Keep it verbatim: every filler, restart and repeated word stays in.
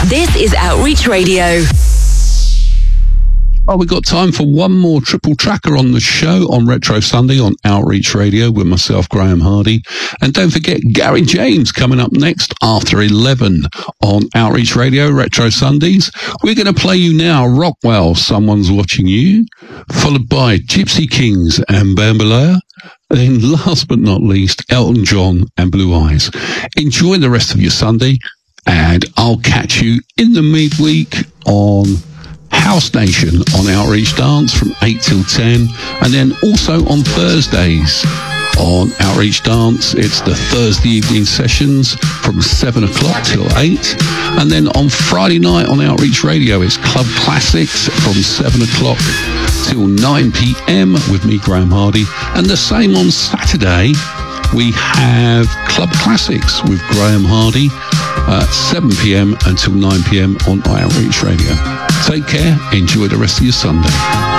This is Outreach Radio. Oh, we've got time for one more triple tracker on the show on Retro Sunday on Outreach Radio with myself, Graham Hardy. And don't forget Gary James coming up next after eleven on Outreach Radio, Retro Sundays. We're going to play you now Rockwell, Someone's Watching You, followed by Gypsy Kings and Bambalea. Then last but not least, Elton John and Blue Eyes. Enjoy the rest of your Sunday, and I'll catch you in the midweek on House Nation on Outreach Dance from eight till ten, and then also on Thursdays on Outreach Dance it's the Thursday evening sessions from seven o'clock till eight, and then on Friday night on Outreach Radio it's Club Classics from seven o'clock till nine p.m. with me, Graham Hardy, and the same on Saturday we have Club Classics with Graham Hardy at seven p.m. until nine p.m. on Outreach Radio. Take care, enjoy the rest of your Sunday.